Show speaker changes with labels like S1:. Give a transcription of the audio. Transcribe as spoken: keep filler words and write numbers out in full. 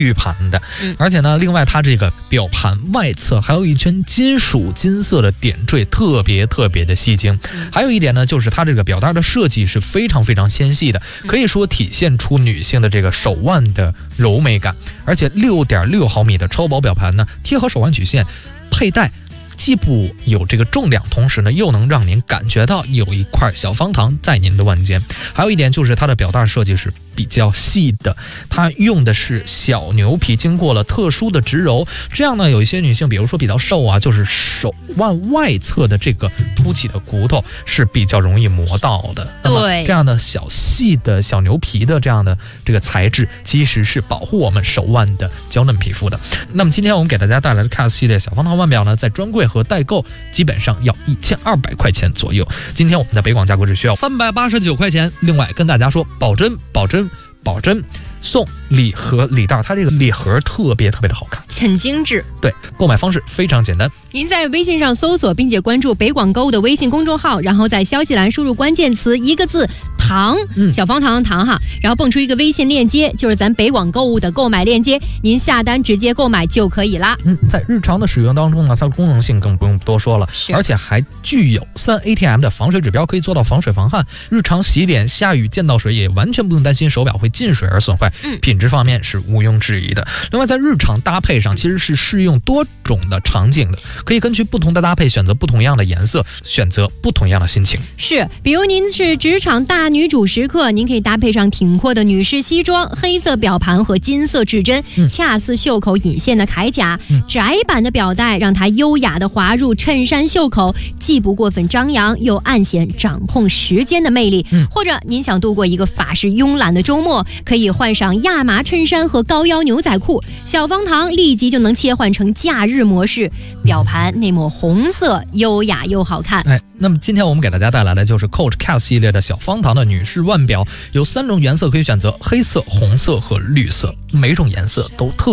S1: 玉盘的，
S2: 嗯、
S1: 而且呢，另外它这个表盘外侧还有一圈金属金色的点缀，特别特别的吸睛。
S2: 嗯、
S1: 还有一点呢，就是它这个表带的设计是非常非常纤细的，可以说体现出女性的这个手腕的柔美感。而且六点六毫米的超薄表盘呢，贴合手腕曲线，佩戴既不有这个重量，同时呢又能让您感觉到有一块小方糖在您的腕间。还有一点就是它的表带设计是比较细的，它用的是小牛皮，经过了特殊的植鞣，这样呢有一些女性比如说比较瘦啊，就是手腕外侧的这个凸起的骨头是比较容易磨到的。
S2: 对，
S1: 这样的小细的小牛皮的这样的这个材质其实是保护我们手腕的娇嫩皮肤的。那么今天我们给大家带来的 C A S 系列小方糖腕表呢，在专柜和代购基本上要一千二百块钱左右，今天我们的北广价格只需要三百八十九块钱。另外跟大家说，保真保真保真送礼盒礼袋，它这个礼盒特别特别的好看，
S2: 很精致。
S1: 对，购买方式非常简单，
S2: 您在微信上搜索并且关注北广购物的微信公众号，然后在消息栏输入关键词一个字糖，小方糖糖哈，然后蹦出一个微信链接，就是咱北广购物的购买链接，您下单直接购买就可以啦。
S1: 嗯，在日常的使用当中呢，它的功能性更不用多说了，而且还具有三 A T M 的防水指标，可以做到防水防汗，日常洗脸下雨见到水也完全不用担心手表会进水而损坏，
S2: 嗯、
S1: 品质方面是毋庸置疑的。另外在日常搭配上其实是适用多种的场景的，可以根据不同的搭配选择不同样的颜色，选择不同样的心情。
S2: 是，比如您是职场大女主时刻，您可以搭配上挺阔的女士西装，黑色表盘和金色指针，
S1: 嗯、
S2: 恰似袖口引线的铠甲，
S1: 嗯、
S2: 窄版的表带让它优雅的滑入衬衫袖口，既不过分张扬，又暗显掌控时间的魅力。
S1: 嗯、
S2: 或者您想度过一个法式慵懒的周末，可以换上亚麻衬衫和高腰牛仔裤，小方糖立即就能切换成假日模式，表盘那抹红色优雅又好看。
S1: 哎，那么今天我们给大家带来的就是 Coach C A S 系列的小方糖的女士腕表，有三种颜色可以选择，黑色、红色和绿色，每种颜色都特